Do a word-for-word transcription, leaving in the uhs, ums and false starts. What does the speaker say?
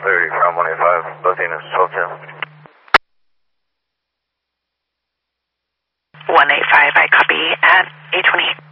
thirty from one eighty-five, both units, twelve two. one eighty-five, I copy at eight twenty.